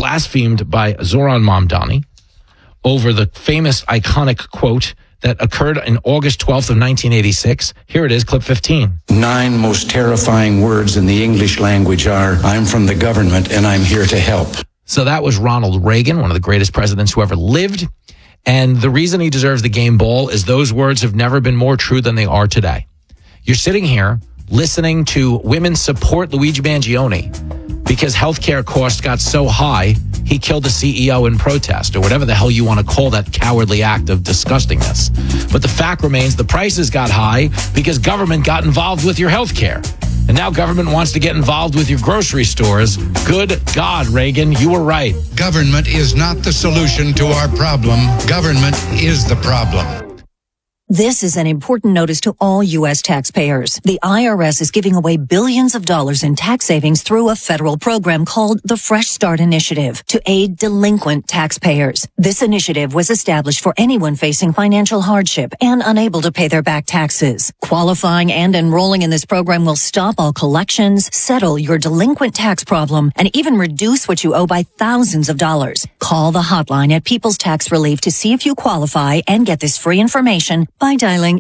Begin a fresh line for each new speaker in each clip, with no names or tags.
blasphemed by Zoran Mamdani over the famous iconic quote that occurred in August 12th of 1986. Here it is, clip 15.
9 most terrifying words in the English language are, I'm from the government and I'm here to help.
So that was Ronald Reagan, one of the greatest presidents who ever lived. And the reason he deserves the game ball is those words have never been more true than they are today. You're sitting here listening to women support Luigi Mangione because healthcare costs got so high, he killed the CEO in protest, or whatever the hell you want to call that cowardly act of disgustingness. But the fact remains the prices got high because government got involved with your healthcare. And now government wants to get involved with your grocery stores. Good God, Reagan, you were right.
Government is not the solution to our problem. Government is the problem.
This is an important notice to all U.S. taxpayers. The IRS is giving away billions of dollars in tax savings through a federal program called the Fresh Start Initiative to aid delinquent taxpayers. This initiative was established for anyone facing financial hardship and unable to pay their back taxes. Qualifying and enrolling in this program will stop all collections, settle your delinquent tax problem, and even reduce what you owe by thousands of dollars. Call the hotline at People's Tax Relief to see if you qualify and get this free information by dialing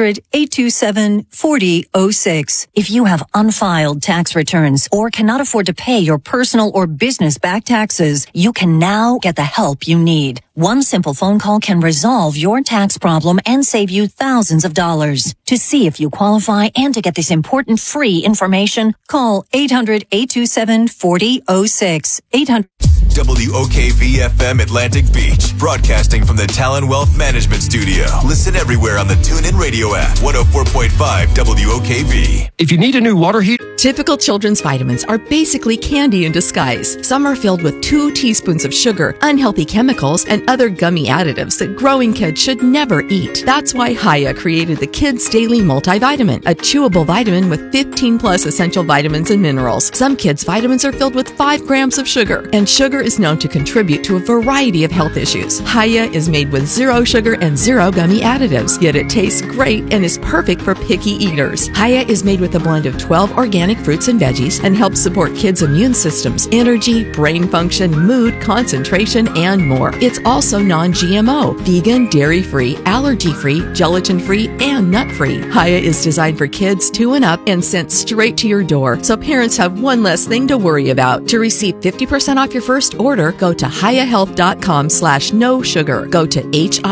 800-827-4006. If you have unfiled tax returns or cannot afford to pay your personal or business back taxes, you can now get the help you need. One simple phone call can resolve your tax problem and save you thousands of dollars. To see if you qualify and to get this important free information, call 800-827-4006. 800.
WOKV-FM Atlantic Beach, broadcasting from the Talon Wealth Management Studio. Listen everywhere on the TuneIn Radio app. 104.5 WOKV.
If you need a new water heater...
Typical children's vitamins are basically candy in disguise. Some are filled with 2 teaspoons of sugar, unhealthy chemicals, and other gummy additives that growing kids should never eat. That's why Hiya created the Kids Daily Multivitamin, a chewable vitamin with 15 plus essential vitamins and minerals. Some kids' vitamins are filled with 5 grams of sugar, and sugar is known to contribute to a variety of health issues. Hiya is made with 0 sugar and 0 gummy additives, yet it tastes great and is perfect for picky eaters. Hiya is made with a blend of 12 organic fruits and veggies and helps support kids' immune systems, energy, brain function, mood, concentration, and more. It's also non-GMO, vegan, dairy-free, allergy-free, gelatin-free, and nut-free. Hiya is designed for kids 2 and up and sent straight to your door, so parents have one less thing to worry about. To receive 50% off your first order, go to hiyahealth.com/no sugar. Go to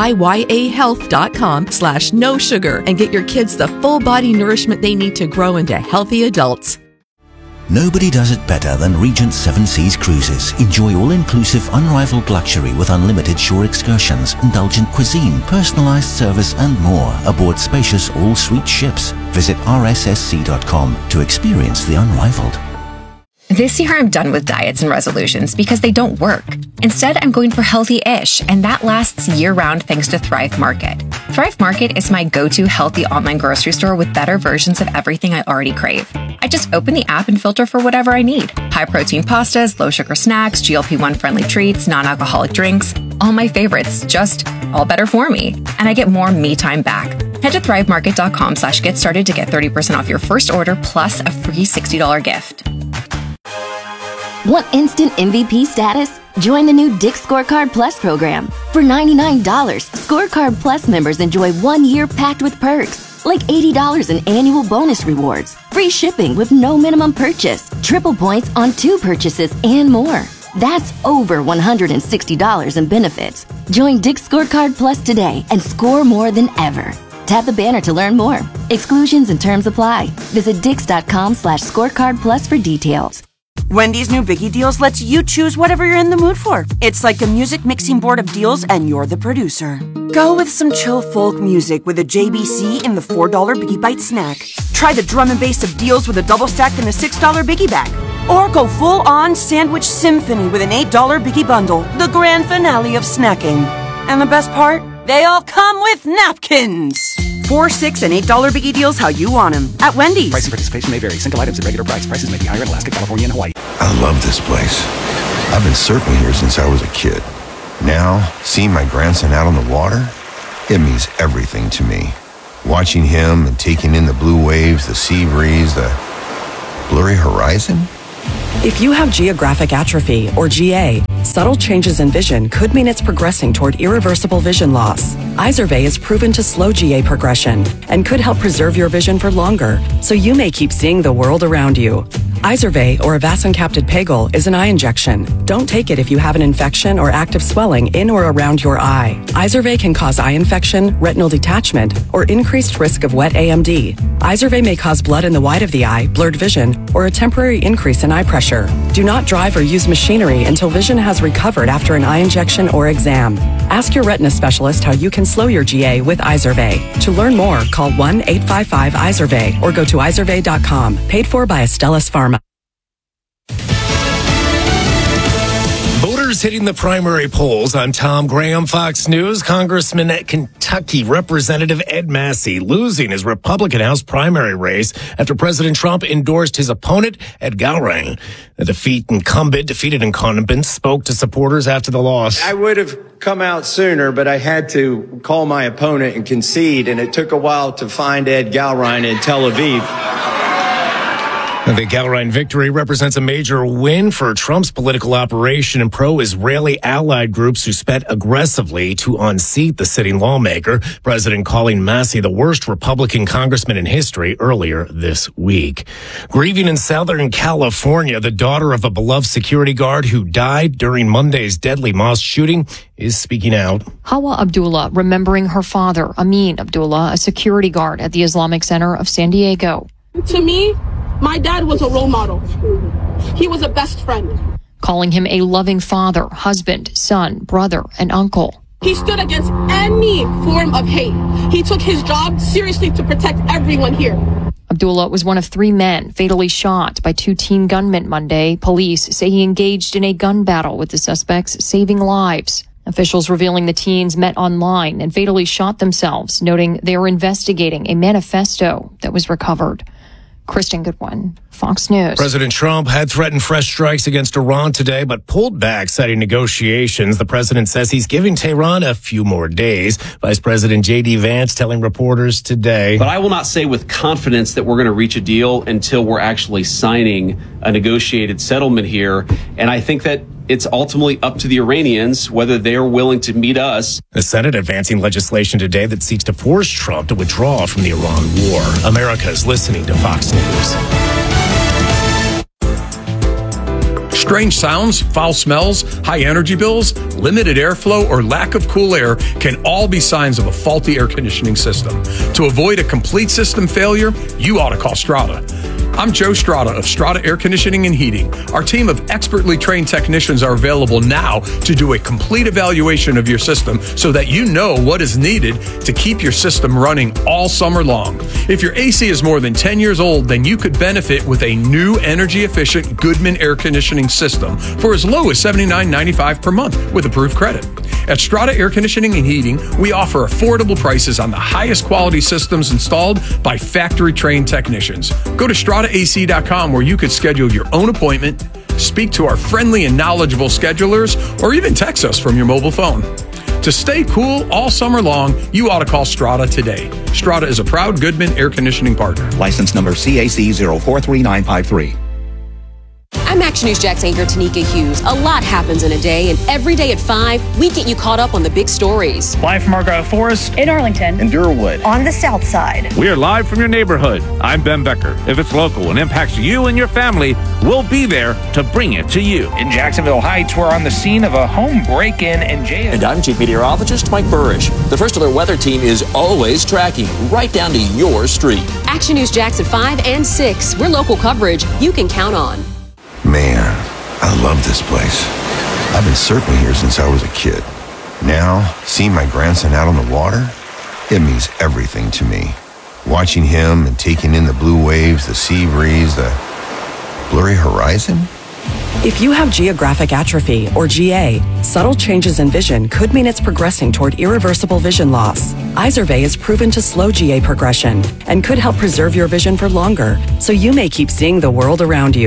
hiyahealth.com/no sugar and get your kids the full body nourishment they need to grow into healthy adults.
Nobody does it better than Regent Seven Seas Cruises. Enjoy all-inclusive, unrivaled luxury with unlimited shore excursions, indulgent cuisine, personalized service, and more aboard spacious all-suite ships. Visit rssc.com to experience the unrivaled.
This year I'm done with diets and resolutions because they don't work. Instead, I'm going for healthy-ish, and that lasts year-round thanks to Thrive Market. Thrive Market is my go-to healthy online grocery store with better versions of everything I already crave. I just open the app and filter for whatever I need. High-protein pastas, low-sugar snacks, GLP-1-friendly treats, non-alcoholic drinks, all my favorites, just all better for me. And I get more me time back. Head to thrivemarket.com/get started to get 30% off your first order plus a free $60 gift.
Want instant MVP status? Join the new Dick's Scorecard Plus program. For $99, Scorecard Plus members enjoy 1 year packed with perks, like $80 in annual bonus rewards, free shipping with no minimum purchase, triple points on 2 purchases, and more. That's over $160 in benefits. Join Dick's Scorecard Plus today and score more than ever. Tap the banner to learn more. Exclusions and terms apply. Visit dix.com/scorecard plus for details.
Wendy's new Biggie Deals lets you choose whatever you're in the mood for. It's like a music mixing board of deals and you're the producer. Go with some chill folk music with a JBC in the $4 Biggie Bite snack. Try the drum and bass of deals with a double stack in the $6 Biggie Bag. Or go full-on sandwich symphony with an $8 Biggie Bundle, the grand finale of snacking. And the best part? They all come with napkins. $4, $6, and $8 Biggie Deals how you want them. At Wendy's.
Price and participation may vary. Single items at regular price. Prices may be higher in Alaska, California, and Hawaii.
I love this place. I've been surfing here since I was a kid. Now, seeing my grandson out on the water, it means everything to me. Watching him and taking in the blue waves, the sea breeze, the blurry horizon,
If you have geographic atrophy, or GA, subtle changes in vision could mean it's progressing toward irreversible vision loss. Izervay is proven to slow GA progression and could help preserve your vision for longer, so you may keep seeing the world around you. Izervay, or avacincaptad pegol, is an eye injection. Don't take it if you have an infection or active swelling in or around your eye. Izervay can cause eye infection, retinal detachment, or increased risk of wet AMD. Izervay may cause blood in the white of the eye, blurred vision, or a temporary increase in eye pressure. Do not drive or use machinery until vision has recovered after an eye injection or exam. Ask your retina specialist how you can slow your GA with Izervay. To learn more, call 1-855-IZERVAY or go to izervay.com. Paid for by Astellas Pharma.
Voters hitting the primary polls. I'm Tom Graham, Fox News. Congressman at Kentucky, Representative Ed Massey, losing his Republican House primary race after President Trump endorsed his opponent, Ed Gowring. The defeated incumbent spoke to supporters after the loss.
I would have come out sooner, but I had to call my opponent and concede, and it took a while to find Ed Gowring in Tel Aviv.
The Gowring victory represents a major win for Trump's political operation and pro-Israeli allied groups who spent aggressively to unseat the sitting lawmaker. President calling Massey the worst Republican congressman in history earlier this week. Grieving in Southern California, the daughter of a beloved security guard who died during Monday's deadly mosque shooting is speaking out.
Hawa Abdullah remembering her father, Amin Abdullah, a security guard at the Islamic Center of San Diego.
To me, my dad was a role model. He was a best friend.
Calling him a loving father, husband, son, brother, and uncle.
He stood against any form of hate. He took his job seriously to protect everyone here.
Abdullah was one of 3 men fatally shot by 2 teen gunmen Monday. Police say he engaged in a gun battle with the suspects, saving lives. Officials revealing the teens met online and fatally shot themselves, noting they were investigating a manifesto that was recovered. Kristen Goodwin, Fox News.
President Trump had threatened fresh strikes against Iran today, but pulled back, citing negotiations. The president says he's giving Tehran a few more days. Vice President J.D. Vance telling reporters today.
But I will not say with confidence that we're going to reach a deal until we're actually signing a negotiated settlement here. And I think that it's ultimately up to the Iranians whether they're willing to meet us.
The Senate advancing legislation today that seeks to force Trump to withdraw from the Iran war. America is listening to Fox News.
Strange sounds, foul smells, high energy bills, limited airflow, or lack of cool air can all be signs of a faulty air conditioning system. To avoid a complete system failure, you ought to call Strata. I'm Joe Strata of Strata Air Conditioning and Heating. Our team of expertly trained technicians are available now to do a complete evaluation of your system so that you know what is needed to keep your system running all summer long. If your AC is more than 10 years old, then you could benefit with a new energy-efficient Goodman air conditioning system for as low as $79.95 per month with approved credit. At Strata Air Conditioning and Heating, we offer affordable prices on the highest quality systems installed by factory-trained technicians. Go to StrataAC.com where you could schedule your own appointment, speak to our friendly and knowledgeable schedulers, or even text us from your mobile phone. To stay cool all summer long, you ought to call Strata today. Strata is a proud Goodman air conditioning partner.
License number CAC 043953.
I'm Action News Jax anchor Tanika Hughes. A lot happens in a day, and every day at 5, we get you caught up on the big stories.
Live from Argyle Forest,
in Arlington,
in Durwood,
on the South Side.
We are live from your neighborhood. I'm Ben Becker. If it's local and impacts you and your family, we'll be there to bring it to you.
In Jacksonville Heights, we're on the scene of a home break-in and jail.
And I'm Chief Meteorologist Mike Burrish. The First Alert Weather Team is always tracking right down to your street.
Action News Jax at 5 and 6. We're local coverage you can count on.
Man, I love this place. I've been surfing here since I was a kid. Now, seeing my grandson out on the water, it means everything to me. Watching him and taking in the blue waves, the sea breeze, the blurry horizon.
If you have geographic atrophy, or GA, subtle changes in vision could mean it's progressing toward irreversible vision loss. Izervay is proven to slow GA progression and could help preserve your vision for longer, so you may keep seeing the world around you.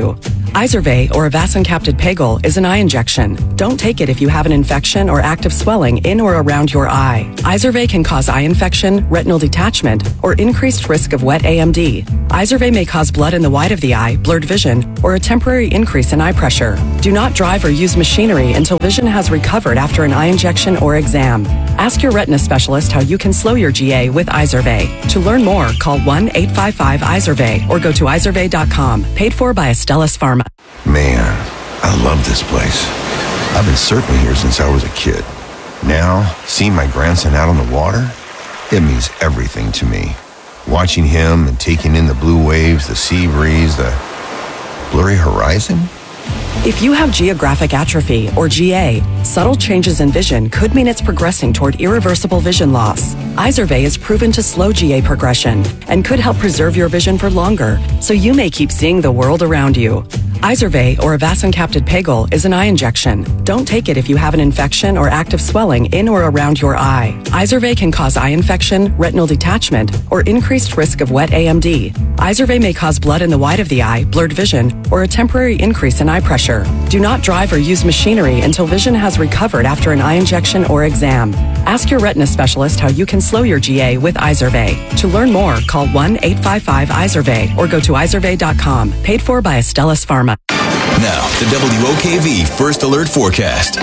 Izervay or avacincaptad pegol is an eye injection. Don't take it if you have an infection or active swelling in or around your eye. Izervay can cause eye infection, retinal detachment, or increased risk of wet AMD. Izervay may cause blood in the white of the eye, blurred vision, or a temporary increase in eye pressure. Do not drive or use machinery until vision has recovered after an eye injection or exam. Ask your retina specialist how you can slow your GA with Izervay. To learn more, call 1-855-IZERVAY or go to izervay.com. Paid for by Astellas Pharma.
Man, I love this place. I've been surfing here since I was a kid. Now, seeing my grandson out on the water, it means everything to me. Watching him and taking in the blue waves, the sea breeze, the blurry horizon.
If you have geographic atrophy, or GA, subtle changes in vision could mean it's progressing toward irreversible vision loss. Izervay is proven to slow GA progression and could help preserve your vision for longer, so you may keep seeing the world around you. Izervay or avacincaptad pegol is an eye injection. Don't take it if you have an infection or active swelling in or around your eye. Izervay can cause eye infection, retinal detachment, or increased risk of wet AMD. Izervay may cause blood in the white of the eye, blurred vision, or a temporary increase in eye pressure. Do not drive or use machinery until vision has recovered after an eye injection or exam. Ask your retina specialist how you can slow your GA with Izervay. To learn more, call 1-855-IZERVAY or go to izervay.com. Paid for by Astellas Pharma.
Now, the WOKV First Alert Forecast.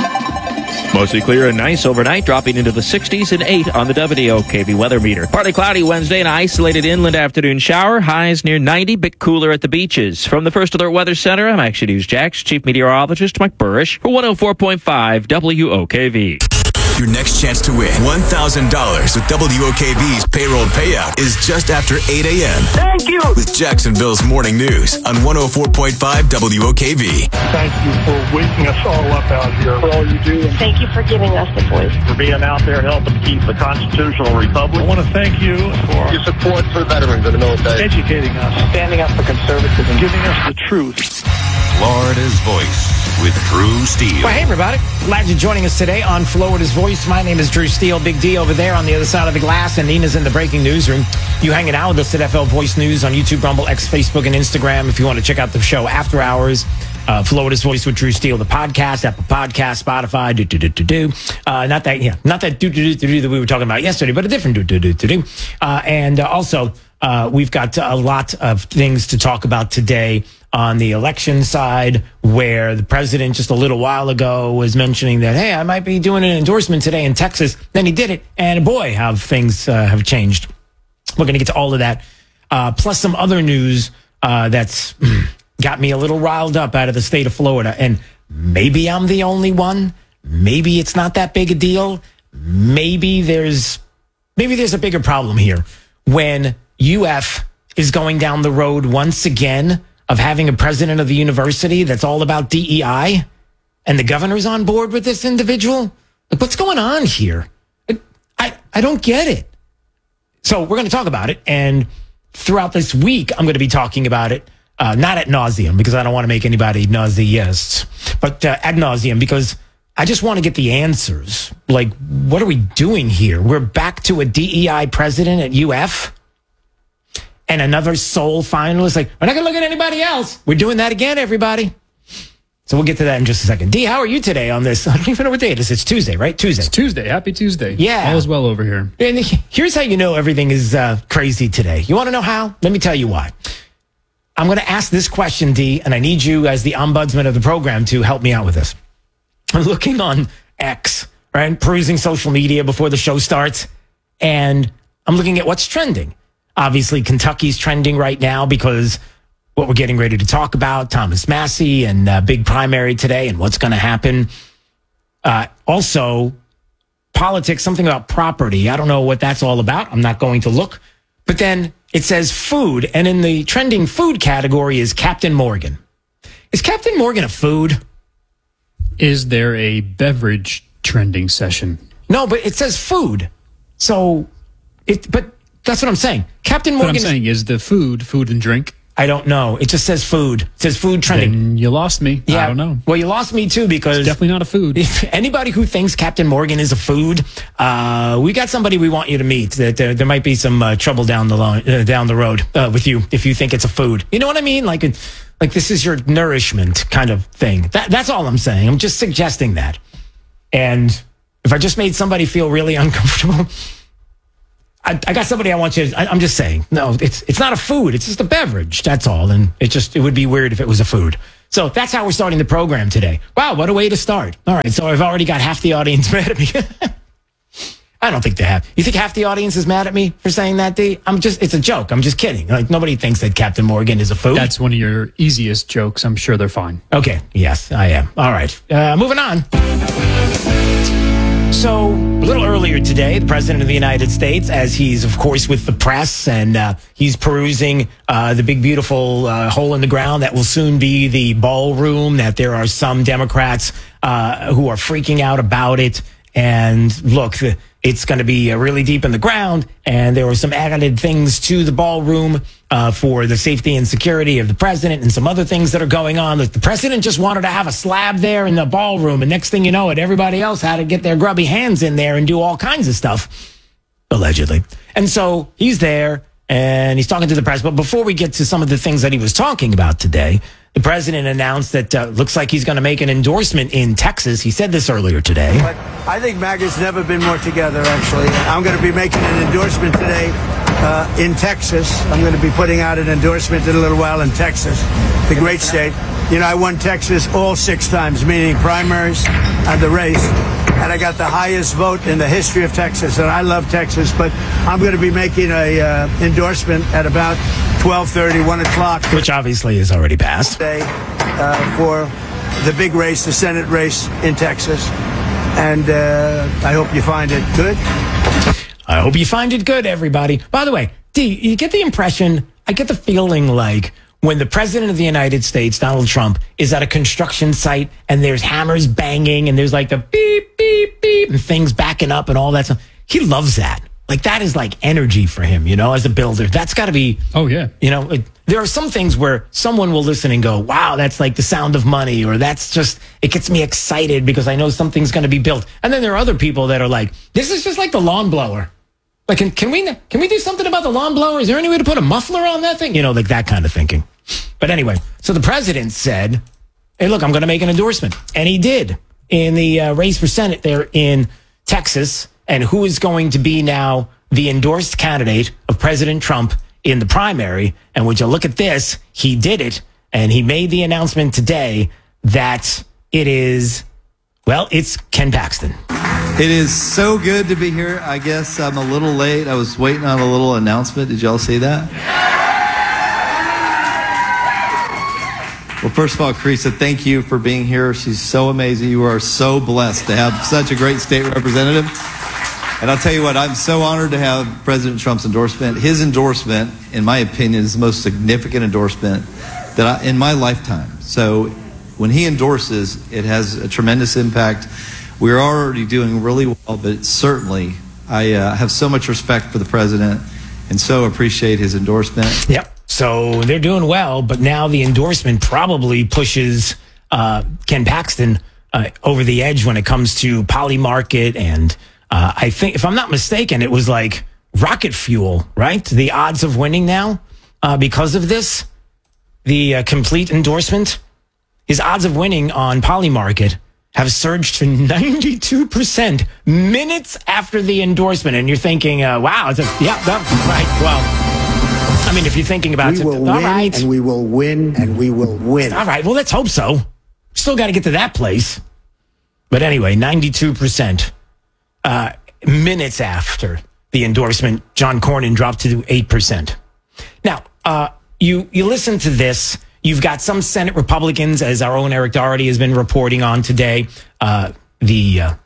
Mostly clear and nice overnight, dropping into the 60s and 8 on the WOKV weather meter. Partly cloudy Wednesday, an isolated inland afternoon shower. Highs near 90, bit cooler at the beaches. From the First Alert Weather Center, I'm Action News Jax, Chief Meteorologist Mike Burrish for 104.5 WOKV.
Your next chance to win $1,000 with WOKV's payroll payout is just after 8 a.m.
Thank you!
With Jacksonville's Morning News on 104.5 WOKV.
Thank you for waking us all up out here, for all you do.
Thank you for giving us the voice.
For being out there helping keep the constitutional republic. I want to thank you for
your support for veterans in the military.
Educating us. Standing up for conservatism. Giving us the truth.
Florida's Voice with Drew Steele.
Well, hey, everybody. Glad you're joining us today on Florida's Voice. My name is Drew Steele. Big D over there on the other side of the glass, and Nina's in the breaking newsroom. You hanging out with us at FL Voice News on YouTube, Rumble, X, Facebook, and Instagram. If you want to check out the show after hours, Florida's Voice with Drew Steele, the podcast, Apple Podcast, Spotify, not that do that we were talking about yesterday, but a different do. And also, we've got a lot of things to talk about today on the election side, where the president just a little while ago was mentioning that, hey, I might be doing an endorsement today in Texas. Then he did it, and boy, how things have changed. We're going to get to all of that, plus some other news that's got me a little riled up out of the state of Florida. And maybe I'm the only one. Maybe it's not that big a deal. Maybe there's a bigger problem here when UF is going down the road once again of having a president of the university that's all about DEI, and the governor's on board with this individual. Like, what's going on here? I don't get it. So we're going to talk about it, and throughout this week, I'm going to be talking about it, not ad nauseum, because I don't want to make anybody nauseous, but ad nauseum, because I just want to get the answers. Like, what are we doing here? We're back to a DEI president at UF? And another sole finalist. Like, we're not going to look at anybody else. We're doing that again, everybody. So we'll get to that in just a second. D, how are you today on this? I don't even know what day it is. It's Tuesday, right? Tuesday.
It's Tuesday. Happy Tuesday.
Yeah.
All is well over here.
And here's how you know everything is crazy today. You want to know how? Let me tell you why. I'm going to ask this question, D, and I need you as the ombudsman of the program to help me out with this. I'm looking on X, right? Perusing social media before the show starts, and I'm looking at what's trending. Obviously, Kentucky's trending right now because what we're getting ready to talk about, Thomas Massie and big primary today and what's going to happen. Also, politics, something about property. I don't know what that's all about. I'm not going to look. But then it says food, and in the trending food category is Captain Morgan. Is Captain Morgan a food?
Is there a beverage trending session?
No, but it says food. So, but that's what I'm saying. Captain Morgan.
What I'm saying is the food and drink.
I don't know. It just says food. It says food trending.
Then you lost me.
Yeah.
I don't know.
Well, you lost me too, because
it's definitely not a food.
If anybody who thinks Captain Morgan is a food, we got somebody we want you to meet. That there might be some trouble down the road with you if you think it's a food. You know what I mean? Like Like, this is your nourishment kind of thing. That's all I'm saying. I'm just suggesting that. And if I just made somebody feel really uncomfortable, I got somebody I want you to, I'm just saying, no, it's not a food. It's just a beverage. That's all. And it would be weird if it was a food. So that's how we're starting the program today. Wow, what a way to start. All right, so I've already got half the audience mad at me. I don't think they have. You think half the audience is mad at me for saying that, D? It's a joke. I'm just kidding. Like, nobody thinks that Captain Morgan is a food.
That's one of your easiest jokes. I'm sure they're fine.
Okay, yes, I am. All right, moving on. So, a little earlier today, the President of the United States, as he's, of course, with the press, and he's perusing the big, beautiful hole in the ground that will soon be the ballroom, that there are some Democrats who are freaking out about it. And look, it's going to be really deep in the ground, and there were some added things to the ballroom for the safety and security of the president and some other things that are going on. Like, the president just wanted to have a slab there in the ballroom, and next thing you know it, everybody else had to get their grubby hands in there and do all kinds of stuff, allegedly. And so he's there, and he's talking to the press. But before we get to some of the things that he was talking about today, the president announced that looks like he's going to make an endorsement in Texas. He said this earlier today.
But I think MAGA's never been more together, actually. I'm going to be making an endorsement today in Texas. I'm going to be putting out an endorsement in a little while in Texas, the great state. You know, I won Texas all 6 times, meaning primaries and the race. And I got the highest vote in the history of Texas. And I love Texas, but I'm going to be making a endorsement at about 12:30, 1 o'clock.
Which obviously is already passed.
For the big race, the Senate race in Texas. And I hope you find it good.
I hope you find it good, everybody. By the way, D, you get the impression, I get the feeling like when the President of the United States, Donald Trump, is at a construction site and there's hammers banging and there's like the beep, beep, beep and things backing up and all that stuff. He loves that. Like, that is like energy for him, as a builder. That's got to be.
Oh, yeah.
There are some things where someone will listen and go, wow, that's like the sound of money, or that's just, it gets me excited because I know something's going to be built. And then there are other people that are like, this is just like the lawn blower. Like, can we do something about the lawn blower? Is there any way to put a muffler on that thing? Like that kind of thinking. But anyway, so the president said, hey, look, I'm going to make an endorsement. And he did in the race for Senate there in Texas. And who is going to be now the endorsed candidate of President Trump in the primary? And would you look at this? He did it. And he made the announcement today that it is, well, it's Ken Paxton.
It is so good to be here. I guess I'm a little late. I was waiting on a little announcement. Did y'all see that? Well, first of all, Carissa, thank you for being here. She's so amazing. You are so blessed to have such a great state representative. And I'll tell you what, I'm so honored to have President Trump's endorsement. His endorsement, in my opinion, is the most significant endorsement in my lifetime. So when he endorses, it has a tremendous impact. We're already doing really well, but certainly I have so much respect for the president and so appreciate his endorsement.
Yep. So they're doing well, but now the endorsement probably pushes Ken Paxton over the edge when it comes to Polymarket. And I think, if I'm not mistaken, it was like rocket fuel, right? The odds of winning now because of this, the complete endorsement, his odds of winning on Polymarket have surged to 92% minutes after the endorsement. And you're thinking, wow, right. Well, I mean, if you're thinking about it,
we will win, and we will win, and we will win.
All right, well, let's hope so. Still got to get to that place. But anyway, 92% minutes after the endorsement, John Cornyn dropped to 8%. Now, you listen to this. You've got some Senate Republicans, as our own Eric Doherty has been reporting on today. What does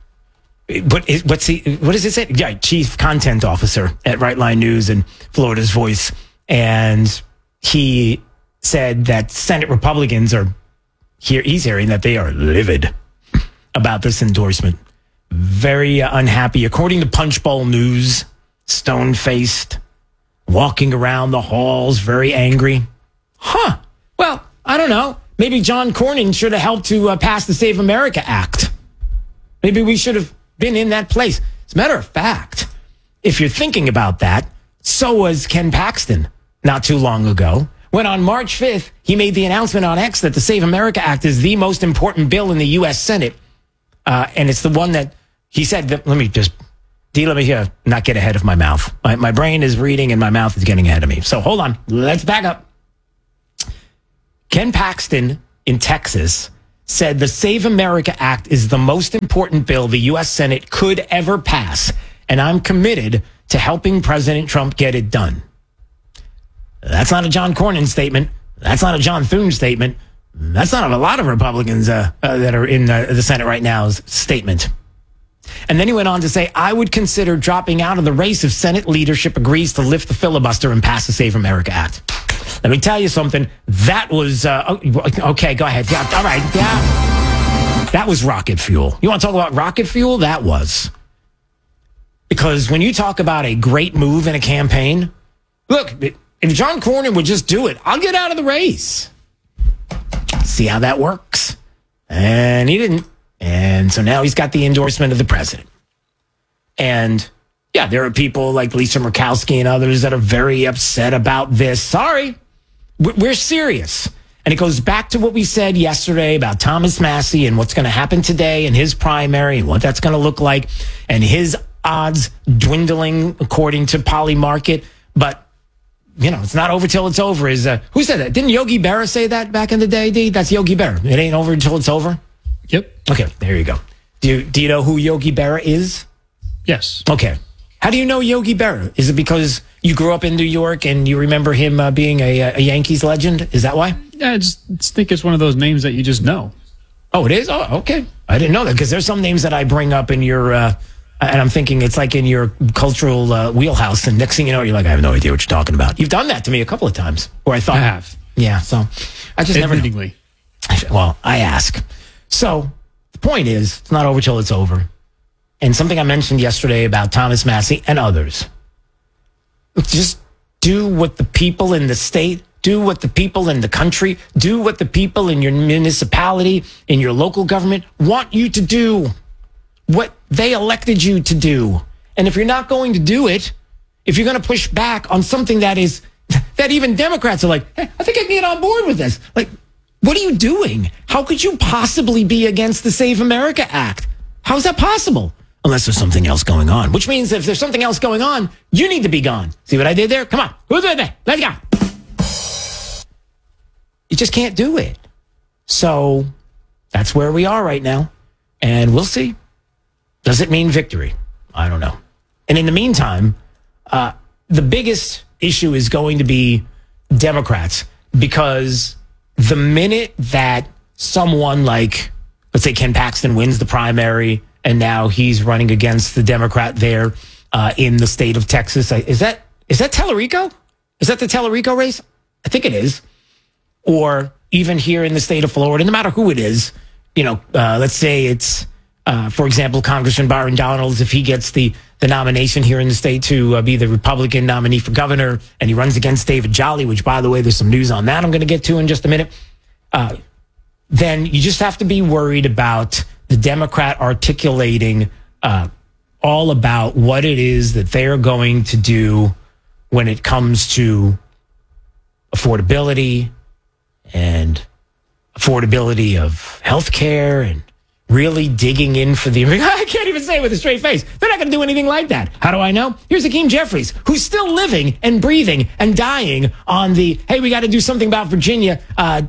it say? Yeah, Chief Content Officer at Right Line News and Florida's Voice. And he said that Senate Republicans are here. He's hearing that they are livid about this endorsement. Very unhappy. According to Punchbowl News, stone-faced, walking around the halls, very angry. Huh. Well, I don't know. Maybe John Cornyn should have helped to pass the Save America Act. Maybe we should have been in that place. As a matter of fact, if you're thinking about that, so was Ken Paxton not too long ago when on March 5th, he made the announcement on X that the Save America Act is the most important bill in the U.S. Senate. And it's the one that he said that, let me not get ahead of my mouth. My brain is reading and my mouth is getting ahead of me. So hold on. Let's back up. Ken Paxton in Texas said the Save America Act is the most important bill the U.S. Senate could ever pass, and I'm committed to helping President Trump get it done. That's not a John Cornyn statement. That's not a John Thune statement. That's not a lot of Republicans that are in the Senate right now's statement. And then he went on to say, I would consider dropping out of the race if Senate leadership agrees to lift the filibuster and pass the Save America Act. Let me tell you something. That was, okay, go ahead. Yeah, all right. Yeah. That was rocket fuel. You want to talk about rocket fuel? That was. Because when you talk about a great move in a campaign, look, if John Cornyn would just do it, I'll get out of the race. See how that works. And he didn't. And so now he's got the endorsement of the president. And yeah, there are people like Lisa Murkowski and others that are very upset about this. Sorry, we're serious. And it goes back to what we said yesterday about Thomas Massie and what's going to happen today in his primary and what that's going to look like and his odds dwindling according to Polymarket. But, you know, it's not over till it's over. Who said that? Didn't Yogi Berra say that back in the day, D? That's Yogi Berra. It ain't over until it's over?
Yep.
Okay, there you go. Do you know who Yogi Berra is?
Yes.
Okay. How do you know Yogi Berra? Is it because you grew up in New York and you remember him being a Yankees legend? Is that why?
Yeah, I just think it's one of those names that you just know.
Oh, it is? Oh, okay. I didn't know that because there's some names that I bring up in your, and I'm thinking it's like in your cultural wheelhouse. And next thing you know, you're like, I have no idea what you're talking about. You've done that to me a couple of times. Or I thought.
I have.
Yeah, so I just never know. Well, I ask. So the point is, it's not over till it's over. And something I mentioned yesterday about Thomas Massie and others. Just do what the people in the state, do what the people in the country, do what the people in your municipality, in your local government want you to do. What they elected you to do. And if you're not going to do it, if you're going to push back on something that even Democrats are like, hey, I think I can get on board with this. Like, what are you doing? How could you possibly be against the Save America Act? How is that possible? Unless there's something else going on. Which means if there's something else going on, you need to be gone. See what I did there? Come on. Who's in there? Let's go. You just can't do it. So that's where we are right now. And we'll see. Does it mean victory? I don't know. And in the meantime, the biggest issue is going to be Democrats, because the minute that someone like, let's say Ken Paxton wins the primary and now he's running against the Democrat there in the state of Texas. Is that Tellerico? Is that the Tellerico race? I think it is. Or even here in the state of Florida, no matter who it is, you know, let's say it's, for example, Congressman Byron Donalds, if he gets the nomination here in the state to be the Republican nominee for governor, and he runs against David Jolly, which, by the way, there's some news on that I'm going to get to in just a minute, then you just have to be worried about the Democrat articulating all about what it is that they're going to do when it comes to affordability and affordability of health care and really digging in for the... I can't even say it with a straight face. They're not going to do anything like that. How do I know? Here's Hakeem Jeffries, who's still living and breathing and dying on the, hey, we got to do something about Virginia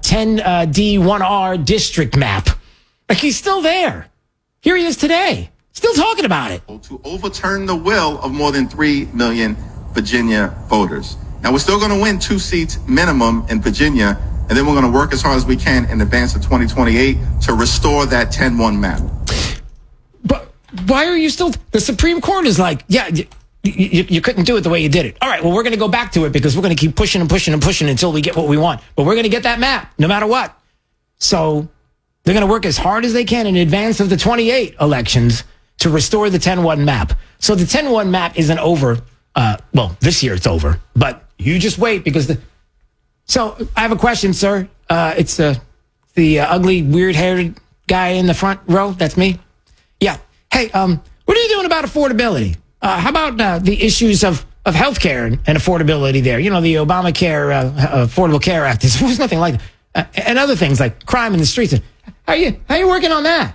10D1R district map. Like, he's still there. Here he is today, still talking about it.
To overturn the will of more than 3 million Virginia voters. Now, we're still going to win 2 seats minimum in Virginia, and then we're going to work as hard as we can in advance of 2028 to restore that 10-1 map.
But why are you still... The Supreme Court is like, yeah, you couldn't do it the way you did it. All right, well, we're going to go back to it because we're going to keep pushing and pushing and pushing until we get what we want. But we're going to get that map no matter what. So they're going to work as hard as they can in advance of the 28 elections to restore the 10-1 map. So the 10-1 map isn't over. Well, this year it's over. But you just wait because... So I have a question, sir. It's the ugly, weird-haired guy in the front row. That's me. Yeah. Hey, what are you doing about affordability? How about the issues of of health care and affordability there. You know, the Obamacare Affordable Care Act. There was nothing like that. And other things like crime in the streets. How are you working on that?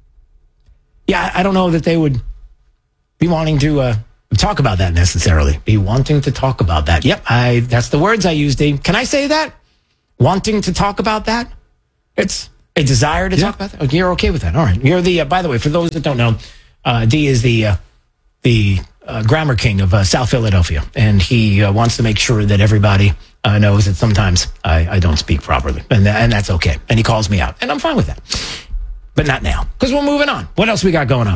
Yeah, I don't know that they would be wanting to talk about that necessarily. Be wanting to talk about that. Yep, that's the words I used, Dave. Can I say that? Wanting to talk about that? It's a desire to talk about that? Oh, you're okay with that. All right. You're the, by the way, for those that don't know, D is the grammar king of South Philadelphia. And he wants to make sure that everybody knows that sometimes I don't speak properly. And that's okay. And he calls me out. And I'm fine with that. But not now. Because we're moving on. What else we got going on?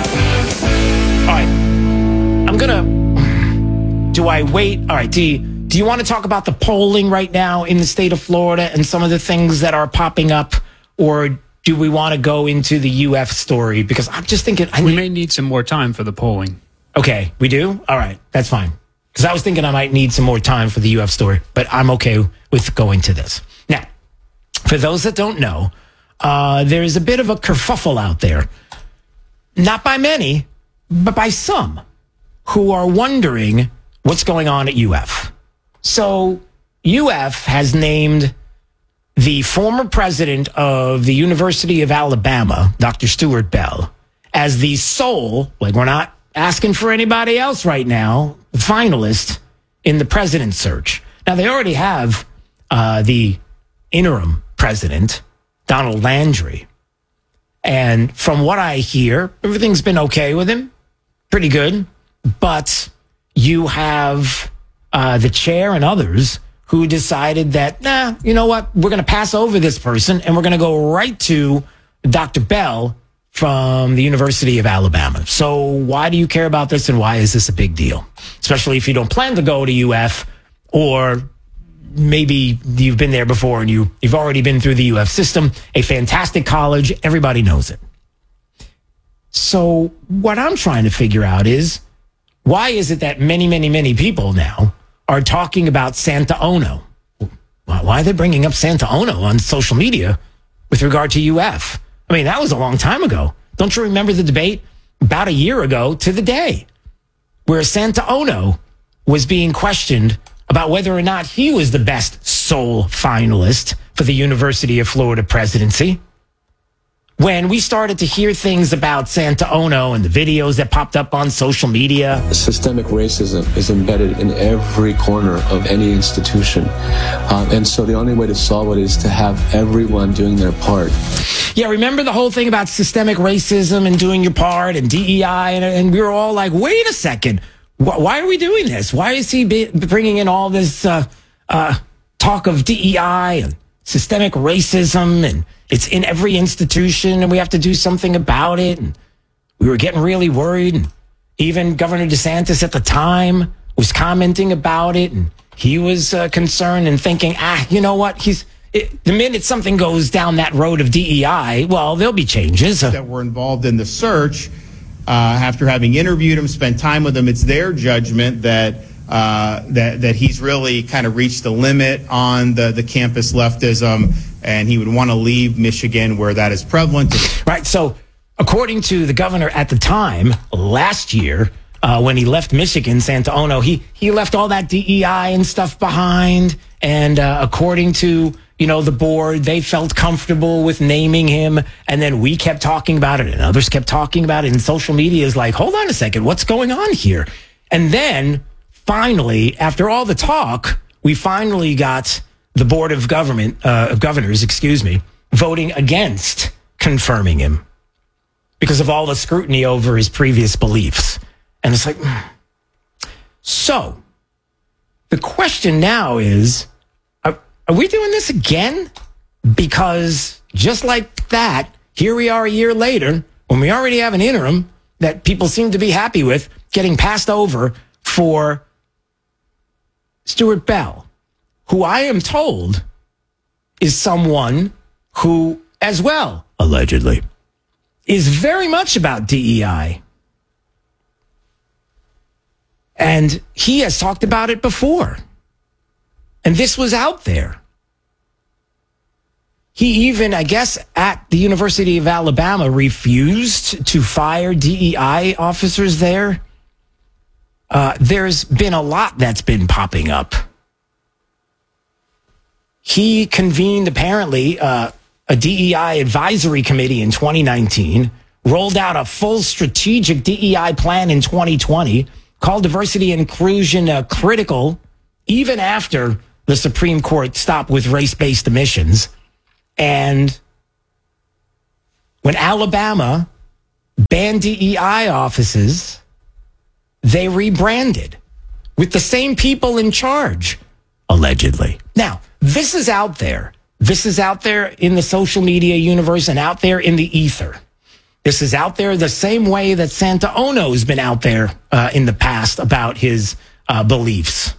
All right. I'm going to... Do I wait? All right, D, do you want to talk about the polling right now in the state of Florida and some of the things that are popping up? Or do we want to go into the UF story? Because I'm just thinking...
We may need some more time for the polling.
Okay, we do? All right, that's fine. Because I was thinking I might need some more time for the UF story, but I'm okay with going to this. Now, for those that don't know, there is a bit of a kerfuffle out there. Not by many, but by some who are wondering what's going on at UF. So UF has named the former president of the University of Alabama, Dr. Stuart Bell, as the sole, like we're not asking for anybody else right now, finalist in the president's search. Now, they already have the interim president, Donald Landry. And from what I hear, everything's been okay with him. Pretty good. But you have the chair and others who decided that, you know what? We're going to pass over this person and we're going to go right to Dr. Bell from the University of Alabama. So why do you care about this and why is this a big deal? Especially if you don't plan to go to UF, or maybe you've been there before and you've already been through the UF system, a fantastic college. Everybody knows it. So what I'm trying to figure out is, why is it that many, many, many people now are talking about Santa Ono? Why are they bringing up Santa Ono on social media with regard to UF? I mean, that was a long time ago. Don't you remember the debate about a year ago to the day where Santa Ono was being questioned about whether or not he was the best sole finalist for the University of Florida presidency? When we started to hear things about Santa Ono and the videos that popped up on social media.
Systemic racism is embedded in every corner of any institution. And so the only way to solve it is to have everyone doing their part.
Yeah, remember the whole thing about systemic racism and doing your part and DEI? And we were all like, wait a second. Why are we doing this? Why is he bringing in all this talk of DEI and systemic racism, and it's in every institution and we have to do something about it? And we were getting really worried. And even Governor DeSantis at the time was commenting about it, and he was concerned and thinking, you know what? The minute something goes down that road of DEI, well, there'll be changes.
That were involved in the search, after having interviewed him, spent time with him, it's their judgment that he's really kind of reached the limit on the campus leftism, and he would want to leave Michigan where that is prevalent.
Right. So according to the governor at the time, last year, when he left Michigan, Santa Ono, he left all that DEI and stuff behind. And according to, the board, they felt comfortable with naming him. And then we kept talking about it and others kept talking about it. And social media is like, hold on a second, what's going on here? And then finally, after all the talk, we finally got the Board of Governors, voting against confirming him because of all the scrutiny over his previous beliefs. And it's like, so the question now is, are we doing this again? Because just like that, here we are a year later, when we already have an interim that people seem to be happy with, getting passed over for Stuart Bell, who I am told is someone who, as well, allegedly, is very much about DEI. And he has talked about it before. And this was out there. He even, I guess, at the University of Alabama, refused to fire DEI officers there. there's been a lot that's been popping up. He convened, apparently, a DEI advisory committee in 2019, rolled out a full strategic DEI plan in 2020, called diversity and inclusion critical, even after the Supreme Court stopped with race-based emissions. And when Alabama banned DEI offices, they rebranded with the same people in charge, allegedly. Now, this is out there. This is out there in the social media universe and out there in the ether. This is out there the same way that Santa Ono has been out there in the past about his beliefs.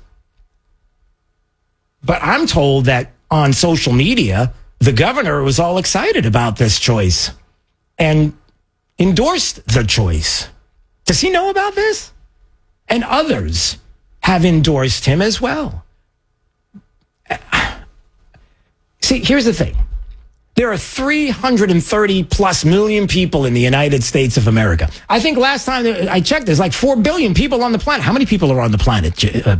But I'm told that on social media, the governor was all excited about this choice and endorsed the choice. Does he know about this? And others have endorsed him as well. See, here's the thing. There are 330 plus million people in the United States of America. I think last time I checked, there's like 4 billion people on the planet. How many people are on the planet?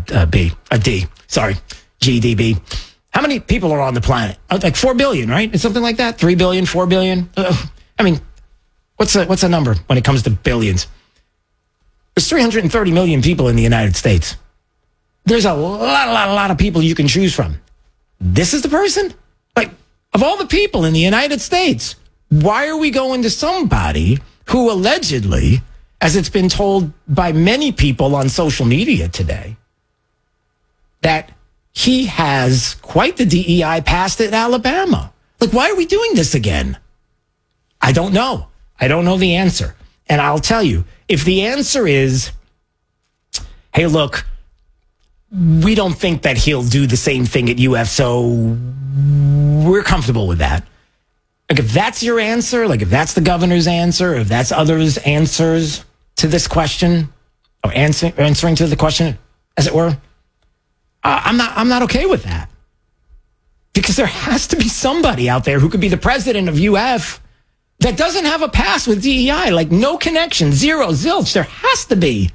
GDB. How many people are on the planet? Like 4 billion, right? It's something like that. 3 billion, 4 billion. I mean, what's a number when it comes to billions? There's 330 million people in the United States. There's a lot of people you can choose from. This is the person? Like, of all the people in the United States, why are we going to somebody who allegedly, as it's been told by many people on social media today, that he has quite the DEI past at Alabama? Like, why are we doing this again? I don't know. I don't know the answer. And I'll tell you, if the answer is, hey, look, we don't think that he'll do the same thing at UF, so we're comfortable with that. Like, if that's your answer, like if that's the governor's answer, if that's others' answers to this question, or answering to the question, as it were, I'm not okay with that. Because there has to be somebody out there who could be the president of UF that doesn't have a past with DEI, like no connection, zero, zilch. There has to be.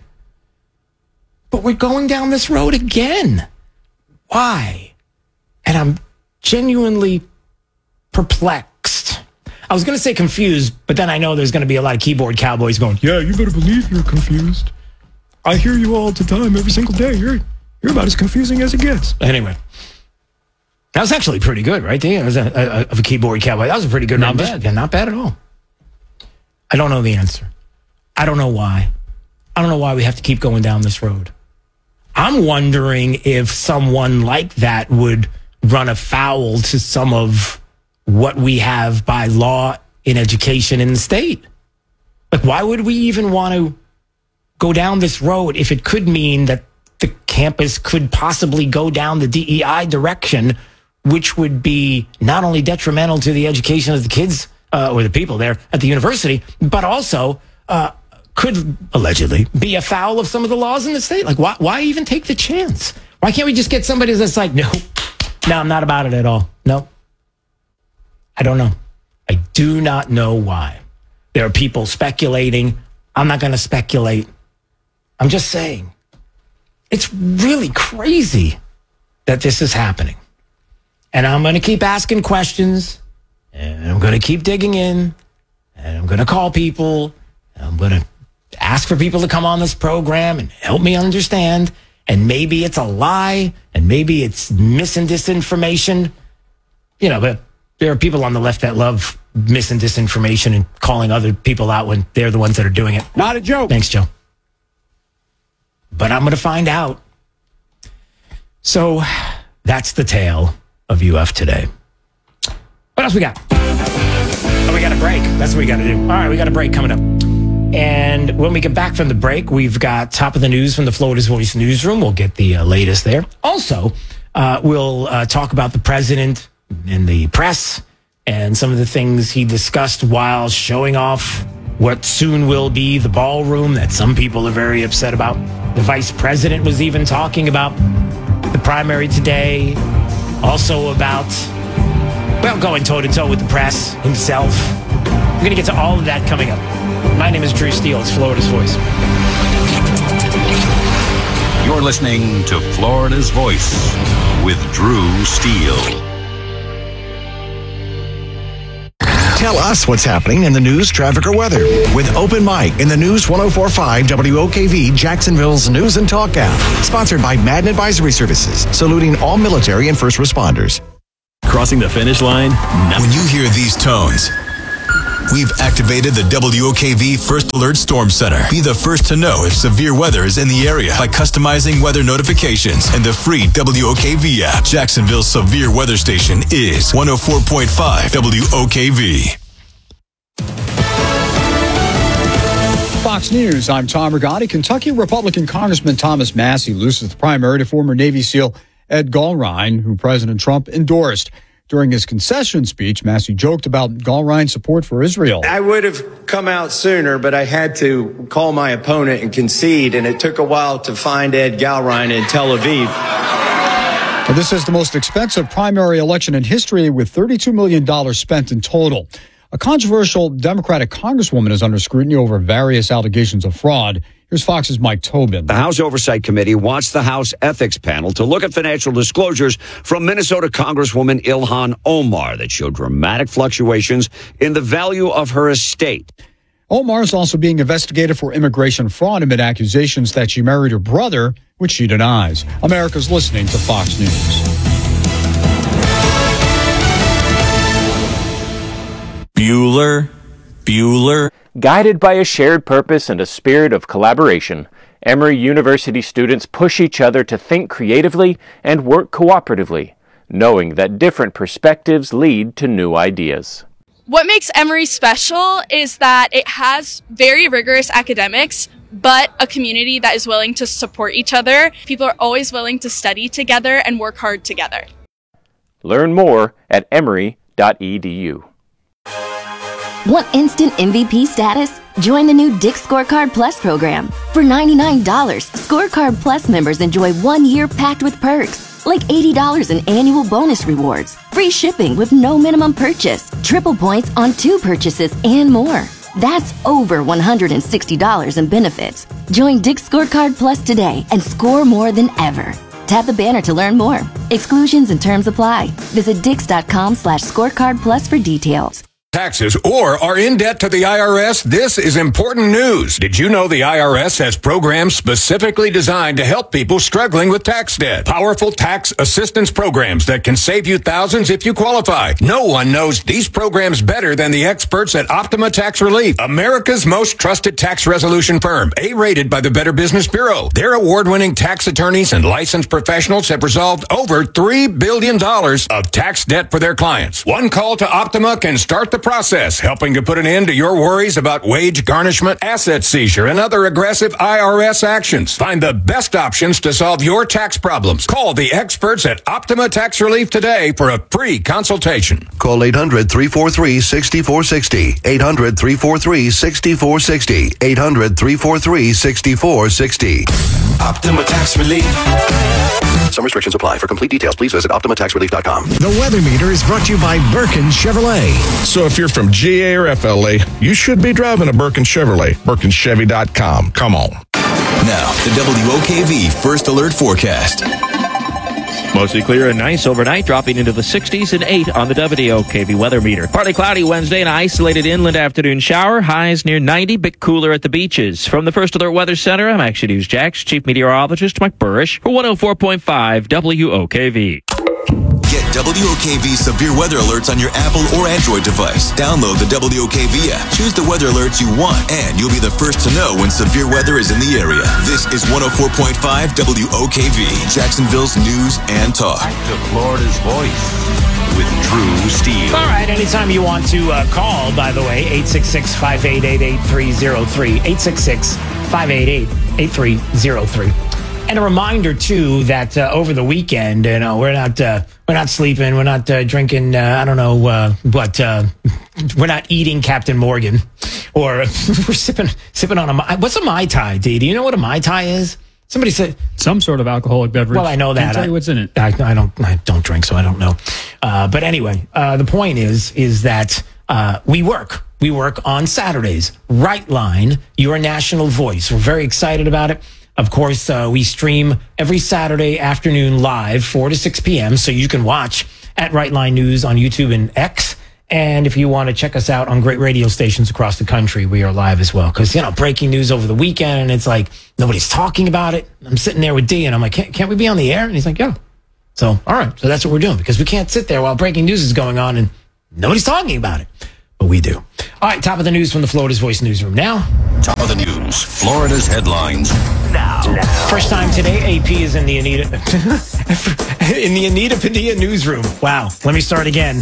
But we're going down this road again. Why? And I'm genuinely perplexed. I was going to say confused, but then I know there's going to be a lot of keyboard cowboys going, yeah, you better believe you're confused. I hear you all the time, every single day. You're about as confusing as it gets. Anyway, that was actually pretty good, right there. It was of a keyboard cowboy. That was a pretty good. Not bad. Yeah, not bad at all. I don't know the answer. I don't know why. I don't know why we have to keep going down this road. I'm wondering if someone like that would run afoul to some of what we have by law in education in the state. Like, why would we even want to go down this road if it could mean that the campus could possibly go down the DEI direction, which would be not only detrimental to the education of the kids or the people there at the university, but also could allegedly be afoul of some of the laws in the state. Like, why even take the chance? Why can't we just get somebody that's like, no, I'm not about it at all. No. I don't know. I do not know why. There are people speculating. I'm not going to speculate. I'm just saying. It's really crazy that this is happening. And I'm going to keep asking questions. And I'm going to keep digging in. And I'm going to call people. And I'm going to ask for people to come on this program and help me understand. And maybe it's a lie. And maybe it's mis and disinformation. You know, but there are people on the left that love mis and disinformation and calling other people out when they're the ones that are doing it.
Not a joke.
Thanks, Joe. But I'm going to find out. So that's the tale of UF today. What else we got? Oh, we got a break. That's what we got to do. All right, we got a break coming up. And when we get back from the break, we've got top of the news from the Florida's Voice newsroom. We'll get the latest there. Also, we'll talk about the president and the press and some of the things he discussed while showing off what soon will be the ballroom that some people are very upset about. The vice president was even talking about the primary today. Also about, well, going toe-to-toe with the press himself. We're going to get to all of that coming up. My name is Drew Steele. It's Florida's Voice.
You're listening to Florida's Voice with Drew Steele.
Tell us what's happening in the news, traffic, or weather with Open Mic in the News 104.5 WOKV Jacksonville's News and Talk app. Sponsored by Madden Advisory Services, saluting all military and first responders.
Crossing the finish line?
When you hear these tones, we've activated the WOKV First Alert Storm Center. Be the first to know if severe weather is in the area by customizing weather notifications in the free WOKV app. Jacksonville's severe weather station is 104.5 WOKV.
Fox News, I'm Tom Rigotti. Kentucky Republican Congressman Thomas Massie loses the primary to former Navy SEAL Ed Gulrine, who President Trump endorsed. During his concession speech, Massie joked about Gulrine's support for Israel.
I would have come out sooner, but I had to call my opponent and concede, and it took a while to find Ed Gulrine in Tel Aviv.
Now, this is the most expensive primary election in history, with $32 million spent in total. A controversial Democratic congresswoman is under scrutiny over various allegations of fraud. Here's Fox's Mike Tobin.
The House Oversight Committee wants the House Ethics Panel to look at financial disclosures from Minnesota Congresswoman Ilhan Omar that showed dramatic fluctuations in the value of her estate.
Omar is also being investigated for immigration fraud amid accusations that she married her brother, which she denies. America's listening to Fox News.
Bueller. Guided by a shared purpose and a spirit of collaboration, Emory University students push each other to think creatively and work cooperatively, knowing that different perspectives lead to new ideas.
What makes Emory special is that it has very rigorous academics, but a community that is willing to support each other. People are always willing to study together and work hard together.
Learn more at emory.edu.
Want instant MVP status? Join the new Dick's Scorecard Plus program. For $99, Scorecard Plus members enjoy 1 year packed with perks, like $80 in annual bonus rewards, free shipping with no minimum purchase, triple points on 2 purchases, and more. That's over $160 in benefits. Join Dick's Scorecard Plus today and score more than ever. Tap the banner to learn more. Exclusions and terms apply. Visit Dix.com/scorecard plus for details.
Taxes or are in debt to the IRS, this is important news. Did you know the IRS has programs specifically designed to help people struggling with tax debt? Powerful tax assistance programs that can save you thousands if you qualify. No one knows these programs better than the experts at Optima Tax Relief, America's most trusted tax resolution firm, A-rated by the Better Business Bureau. Their award-winning tax attorneys and licensed professionals have resolved over $3 billion of tax debt for their clients. One call to Optima can start the process, helping to put an end to your worries about wage garnishment, asset seizure, and other aggressive IRS actions. Find the best options to solve your tax problems. Call the experts at Optima Tax Relief today for a free consultation.
Call 800-343-6460. 800-343-6460. 800-343-6460.
Optima Tax Relief.
Some restrictions apply. For complete details, please visit OptimaTaxRelief.com.
The Weather Meter is brought to you by Birkin Chevrolet.
So if you're from GA or FLA, you should be driving a Birkin Chevrolet. BirkinChevy.com. Come on.
Now, the WOKV First Alert Forecast.
Mostly clear and nice overnight, dropping into the 60s and 8 on the WOKV weather meter. Partly cloudy Wednesday, an isolated inland afternoon shower. Highs near 90, bit cooler at the beaches. From the First Alert Weather Center, I'm Action News Jax Chief Meteorologist Mike Burrish for 104.5 WOKV.
Get WOKV severe weather alerts on your Apple or Android device. Download the WOKV app. Choose the weather alerts you want, and you'll be the first to know when severe weather is in the area. This is 104.5 WOKV, Jacksonville's news and talk.
Back to Florida's Voice with Drew Steele.
All right, anytime you want to call, by the way, 866-588-8303, 866-588-8303. And a reminder too that over the weekend, we're not sleeping, we're not drinking, we're not eating Captain Morgan, or we're sipping on a. What's a Mai Tai? Do you know what a Mai Tai is? Somebody said
some sort of alcoholic beverage.
Well, I know that.
Can't tell you what's in it.
I don't drink, so I don't know. But anyway, the point is that we work. We work on Saturdays. Right Line, your national voice. We're very excited about it. Of course, we stream every Saturday afternoon live, 4 to 6 p.m., so you can watch at Right Line News on YouTube and X. And if you want to check us out on great radio stations across the country, we are live as well. Because, breaking news over the weekend, and it's like, nobody's talking about it. I'm sitting there with D, and I'm like, can't we be on the air? And he's like, yeah. So, all right. So that's what we're doing, because we can't sit there while breaking news is going on and nobody's talking about it. But we do. All right, top of the news from the Florida's Voice newsroom now.
Top of the news, Florida's headlines. Now.
First time today, AP is in the Anita Padilla newsroom. Wow. Let me start again.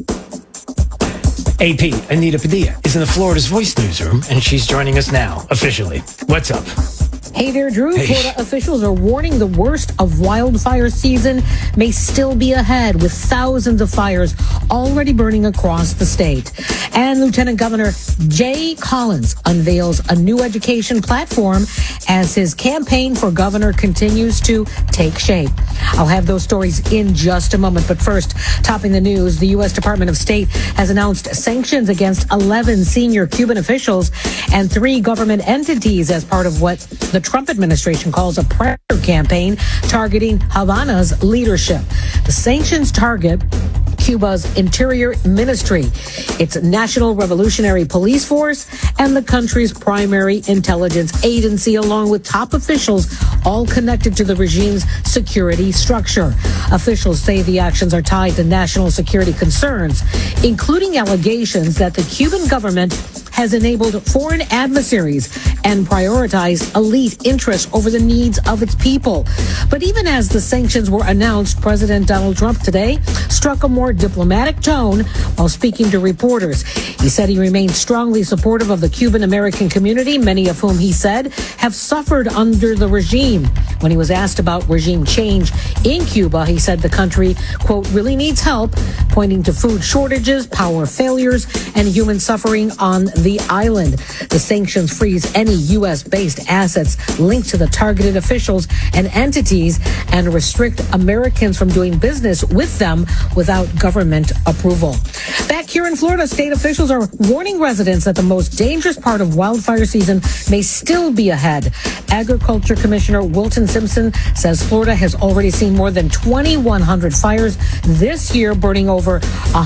AP, Anita Padilla, is in the Florida's Voice newsroom, and she's joining us now, officially. What's up?
Hey there, Drew.
Hey.
Florida officials are warning the worst of wildfire season may still be ahead, with thousands of fires already burning across the state. And Lieutenant Governor Jay Collins unveils a new education platform as his campaign for governor continues to take shape. I'll have those stories in just a moment. But first, topping the news, the U.S. Department of State has announced sanctions against 11 senior Cuban officials and 3 government entities as part of what the Trump administration calls a pressure campaign targeting Havana's leadership. The sanctions target Cuba's Interior Ministry, its National Revolutionary Police Force, and the country's primary intelligence agency, along with top officials all connected to the regime's security structure. Officials say the actions are tied to national security concerns, including allegations that the Cuban government has enabled foreign adversaries and prioritized elite interests over the needs of its people. But even as the sanctions were announced, President Donald Trump today struck a more diplomatic tone while speaking to reporters. He said he remains strongly supportive of the Cuban American community, many of whom he said have suffered under the regime. When he was asked about regime change in Cuba, he said the country, quote, really needs help, pointing to food shortages, power failures, and human suffering on the island. The sanctions freeze any U.S.-based assets linked to the targeted officials and entities and restrict Americans from doing business with them without government approval. Back here in Florida, state officials are warning residents that the most dangerous part of wildfire season may still be ahead. Agriculture Commissioner Wilton Simpson says Florida has already seen more than 2,100 fires this year, burning over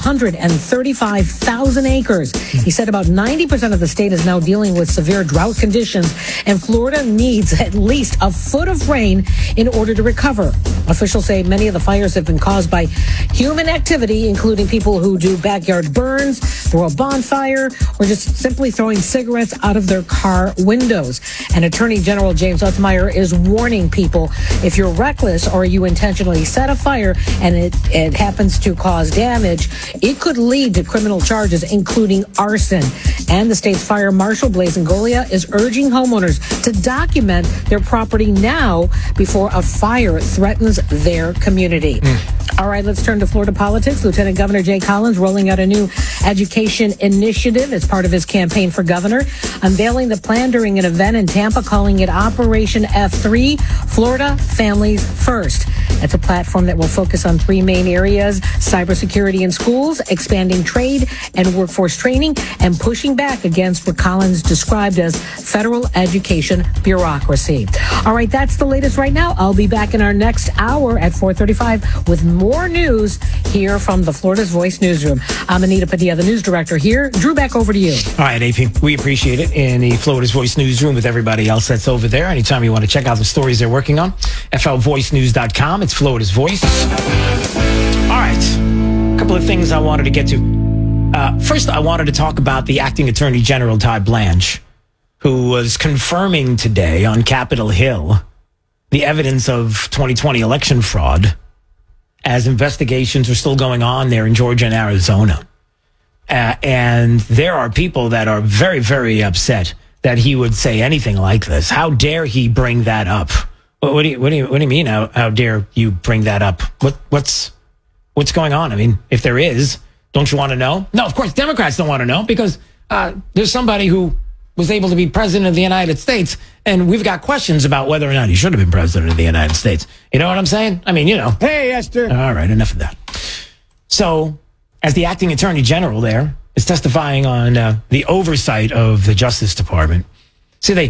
135,000 acres. He said about 90% of the state is now dealing with severe drought conditions, and Florida needs at least a foot of rain in order to recover. Officials say many of the fires have been caused by human activity, including people who do backyard burns, throw a bonfire, or just simply throwing cigarettes out of their car windows. And Attorney General James Othmeyer is warning people, if you're reckless or you intentionally set a fire and it happens to cause damage, it could lead to criminal charges, including arson. And the state's fire marshal, Blazin Golia, is urging homeowners to document their property now before a fire threatens their community. All right, let's turn to Florida politics. Lieutenant Governor Jay Collins rolling out a new education initiative as part of his campaign for governor, unveiling the plan during an event in Tampa, calling it Operation F3, Florida Families First. It's a platform that will focus on 3 main areas: cybersecurity in schools, expanding trade and workforce training, and pushing back against what Collins described as federal education bureaucracy. All right, that's the latest right now. I'll be back in our next hour at 4:35 with more news here from the Florida's Voice newsroom. I'm Anita Padilla, the news director here. Drew, back over to you.
All right, AP, we appreciate it in the Florida's Voice newsroom with everybody else that's over there. Anytime you want to check out the stories they're working on, flvoicenews.com. It's Florida's Voice. All right, a couple of things I wanted to get to. First, I wanted to talk about the acting Attorney General, Todd Blanche, who was confirming today on Capitol Hill the evidence of 2020 election fraud as investigations are still going on there in Georgia and Arizona. And there are people that are very, very upset that he would say anything like this. How dare he bring that up? What do you mean? How dare you bring that up? What's going on? I mean, if there is, don't you want to know? No, of course, Democrats don't want to know because there's somebody who was able to be president of the United States, and we've got questions about whether or not he should have been president of the United States. You know what I'm saying? I mean, you know.
Hey, Esther.
All right, enough of that. So, as the acting Attorney General there is testifying on the oversight of the Justice Department, see, they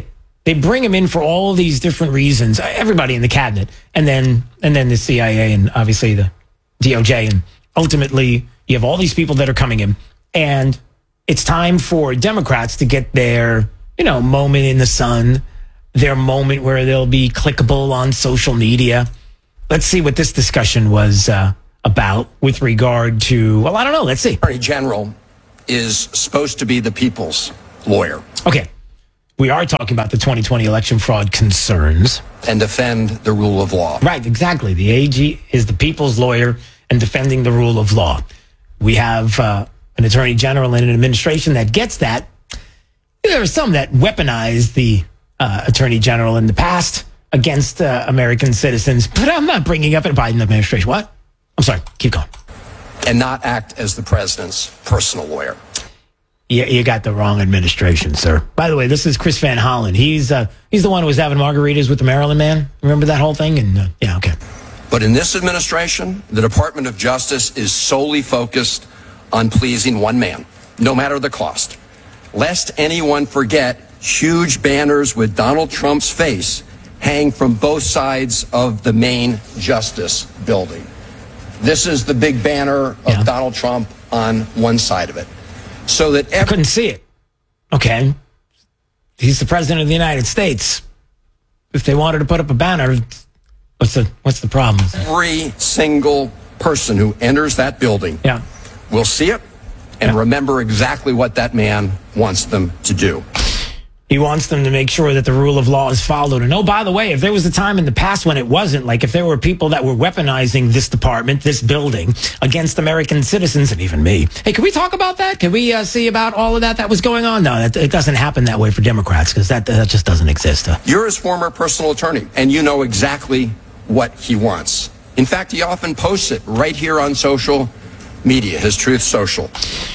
They bring him in for all these different reasons, everybody in the cabinet, and then the CIA and obviously the DOJ. And ultimately, you have all these people that are coming in, and it's time for Democrats to get their, moment in the sun, their moment where they'll be clickable on social media. Let's see what this discussion was about with regard to, well, I don't know. Let's see.
Attorney General is supposed to be the people's lawyer.
Okay. We are talking about the 2020 election fraud concerns.
And defend the rule of law.
Right, exactly. The AG is the people's lawyer and defending the rule of law. We have an attorney general and an administration that gets that. There are some that weaponize the attorney general in the past against American citizens, but I'm not bringing up a Biden administration. What? I'm sorry. Keep going.
And not act as the president's personal lawyer.
Yeah, you got the wrong administration, sir. By the way, this is Chris Van Hollen. He's the one who was having margaritas with the Maryland man. Remember that whole thing? And yeah, okay.
But in this administration, the Department of Justice is solely focused on pleasing one man, no matter the cost. Lest anyone forget, huge banners with Donald Trump's face hang from both sides of the main Justice building. This is the big banner of Donald Trump on one side of it. So that
I couldn't see it. Okay. He's the president of the United States. If they wanted to put up a banner, what's the problem?
Every single person who enters that building will see it and remember exactly what that man wants them to do.
He wants them to make sure that the rule of law is followed. And oh, by the way, if there was a time in the past when it wasn't, like if there were people that were weaponizing this department, this building, against American citizens and even me. Hey, can we talk about that? Can we see about all of that was going on? No, it doesn't happen that way for Democrats because that just doesn't exist.
You're his former personal attorney, and you know exactly what he wants. In fact, he often posts it right here on social media, his Truth Social.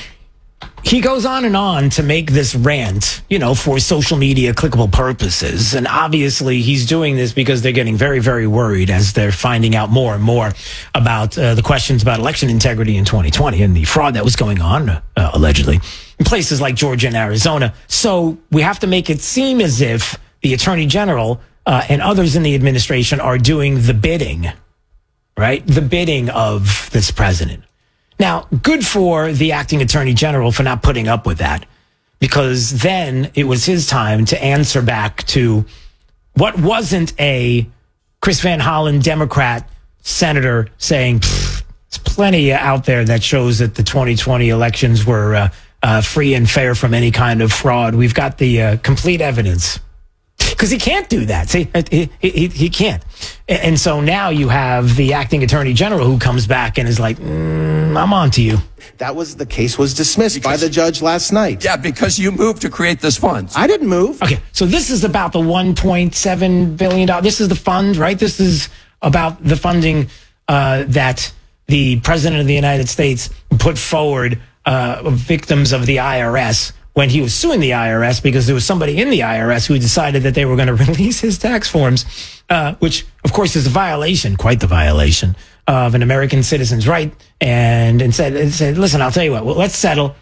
He goes on to make this rant, for social media clickable purposes. And obviously he's doing this because they're getting very, very worried as they're finding out more and more about the questions about election integrity in 2020 and the fraud that was going on, allegedly, in places like Georgia and Arizona. So we have to make it seem as if the attorney general and others in the administration are doing the bidding, right? The bidding of this president. Now, good for the acting attorney general for not putting up with that, because then it was his time to answer back to what wasn't a Chris Van Hollen Democrat senator saying, there's plenty out there that shows that the 2020 elections were free and fair from any kind of fraud. We've got the complete evidence. Because he can't do that. See, he can't. And so now you have the acting attorney general who comes back and is like, I'm on to you.
The case was dismissed by the judge last night.
Yeah, because you moved to create this fund.
I didn't move.
Okay, so this is about the $1.7 billion. This is the fund, right? This is about the funding that the president of the United States put forward victims of the IRS when he was suing the IRS because there was somebody in the IRS who decided that they were going to release his tax forms, which, of course, is a violation, quite the violation, of an American citizen's right, and said, listen, I'll tell you what, let's settle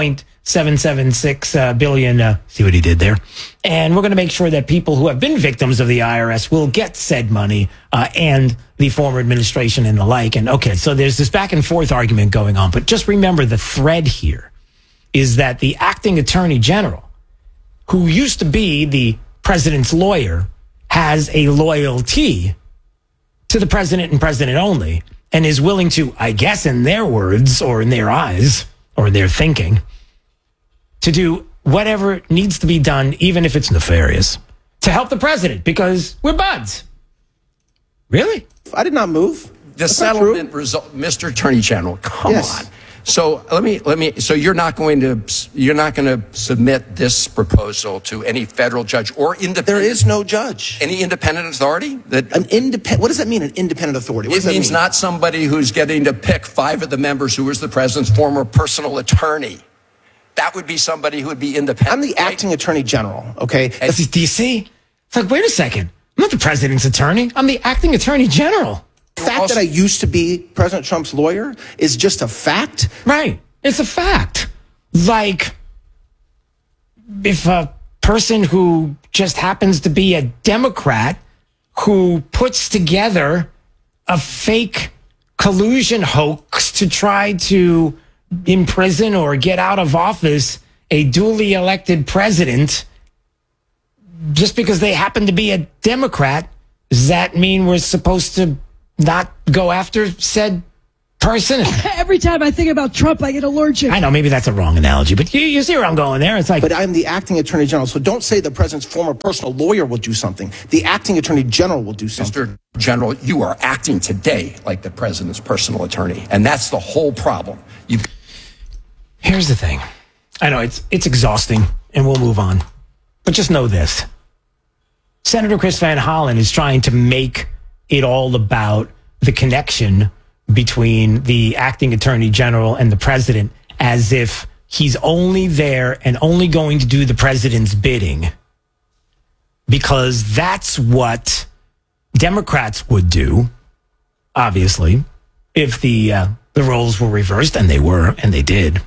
$1.776 billion. See what he did there? And we're going to make sure that people who have been victims of the IRS will get said money and the former administration and the like. And okay, so there's this back and forth argument going on, but just remember the thread here is that the acting attorney general, who used to be the president's lawyer, has a loyalty to the president and president only, and is willing to, I guess in their words or in their eyes or in their thinking, to do whatever needs to be done, even if it's nefarious, to help the president because we're buds. Really?
I did not move.
The settlement result, Mr. Attorney General, come on. So let me. So you're not going to submit this proposal to any federal judge or independent.
There is no judge.
Any independent authority
What does that mean? An independent authority?
It means not somebody who's getting to pick 5 of the members who was the president's former personal attorney. That would be somebody who would be independent.
I'm the acting attorney general. Okay.
Do you see? It's like, wait a second. I'm not the president's attorney. I'm the acting attorney general.
The fact that I used to be President Trump's lawyer is just a fact.
Right. It's a fact. Like, if person who just happens to be a Democrat who puts together a fake collusion hoax to try to imprison or get out of office a duly elected president just because they happen to be a Democrat. Does that mean we're supposed to not go after said person?
Every time I think about Trump, I get allergic.
I know, maybe that's a wrong analogy, but you see where I'm going there. It's like,
but I'm the acting attorney general, so don't say the president's former personal lawyer will do something. The acting attorney general will do something.
Mr. General, you are acting today like the president's personal attorney, and that's the whole problem.
Here's the thing. I know it's exhausting, and we'll move on. But just know this. Senator Chris Van Hollen is trying to make it all about the connection between the acting attorney general and the president, as if he's only there and only going to do the president's bidding, because that's what Democrats would do, obviously, if the roles were reversed, and they were, and they did.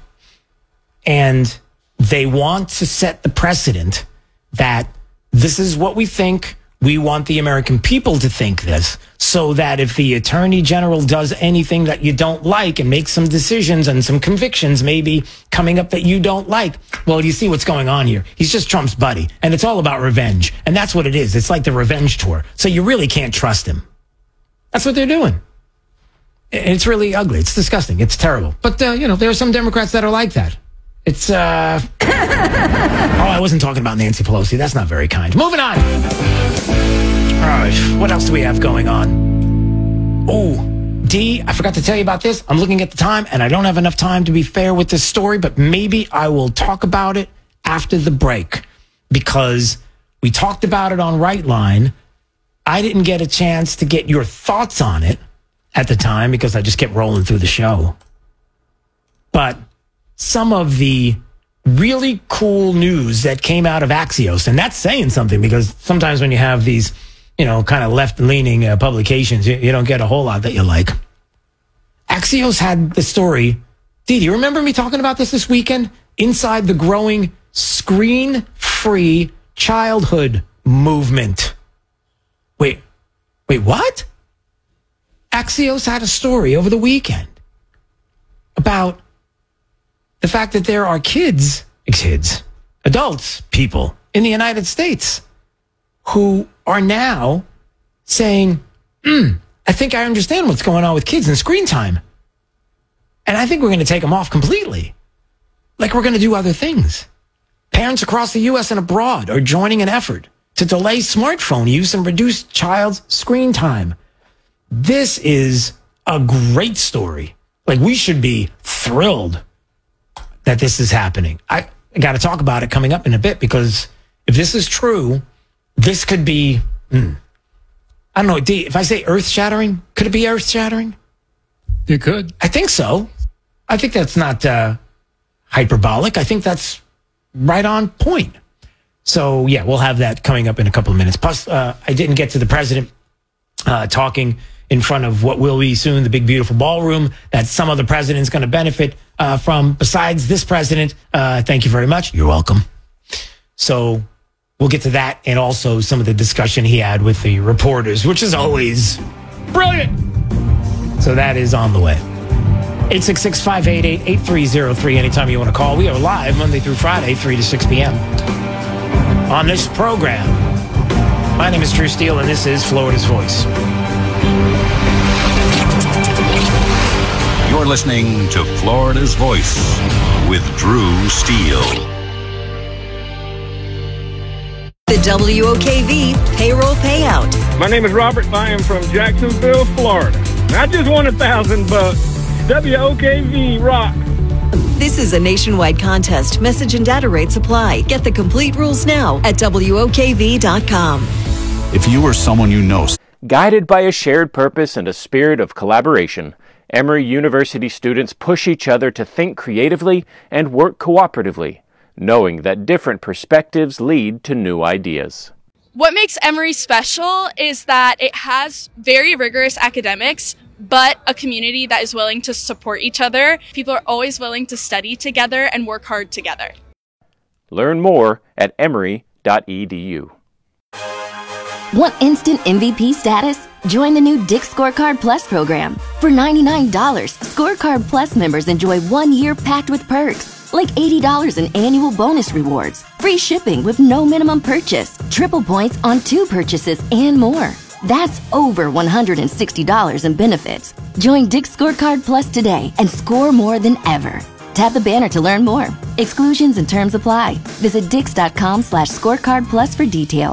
And they want to set the precedent that this is what we think. We want the American people to think this, so that if the attorney general does anything that you don't like and makes some decisions and some convictions maybe coming up that you don't like, well, you see what's going on here. He's just Trump's buddy, and it's all about revenge. And that's what it is. It's like the revenge tour. So you really can't trust him. That's what they're doing. It's really ugly. It's disgusting. It's terrible. But, there are some Democrats that are like that. It's, I wasn't talking about Nancy Pelosi. That's not very kind. Moving on. All right. What else do we have going on? Oh, D, I forgot to tell you about this. I'm looking at the time, and I don't have enough time to be fair with this story, but maybe I will talk about it after the break, because we talked about it on Right Line. I didn't get a chance to get your thoughts on it at the time because I just kept rolling through the show. But some of the really cool news that came out of Axios, and that's saying something, because sometimes when you have these, kind of left-leaning publications, you don't get a whole lot that you like. Axios had the story. Dee, do you remember me talking about this weekend? Inside the growing screen-free childhood movement. Wait, what? Axios had a story over the weekend about the fact that there are adults, people in the United States who are now saying, I think I understand what's going on with kids and screen time. And I think we're going to take them off completely. Like we're going to do other things. Parents across the U.S. and abroad are joining an effort to delay smartphone use and reduce child's screen time. This is a great story. Like, we should be thrilled that this is happening. I got to talk about it coming up in a bit, because if this is true, this could be, I don't know, D, if I say earth-shattering, could it be earth-shattering?
It could.
I think so. I think that's not hyperbolic. I think that's right on point. So, yeah, we'll have that coming up in a couple of minutes. Plus, I didn't get to the president talking in front of what will be soon the big, beautiful ballroom that some other president's going to benefit from besides this president. Thank you very much. You're welcome. So we'll get to that, and also some of the discussion he had with the reporters, which is always brilliant. So that is on the way. 866-588-8303 anytime you want to call. We are live Monday through Friday, 3 to 6 p.m. on this program. My name is Drew Steele, and this is Florida's Voice.
You're listening to Florida's Voice with Drew Steele.
The WOKV payroll payout.
My name is Robert. I am from Jacksonville, Florida. I just won $1,000. WOKV rock.
This is a nationwide contest. Message and data rates apply. Get the complete rules now at WOKV.com.
If you or someone you know.
Guided by a shared purpose and a spirit of collaboration, Emory University students push each other to think creatively and work cooperatively, knowing that different perspectives lead to new ideas.
What makes Emory special is that it has very rigorous academics, but a community that is willing to support each other. People are always willing to study together and work hard together.
Learn more at emory.edu. dix.edu.
Want instant MVP status? Join the new Dick's Scorecard Plus program. For $99, Scorecard Plus members enjoy 1 year packed with perks, like $80 in annual bonus rewards, free shipping with no minimum purchase, triple points on 2 purchases, and more. That's over $160 in benefits. Join Dick's Scorecard Plus today and score more than ever. Tap the banner to learn more. Exclusions and terms apply. Visit dix.com/scorecard plus for details.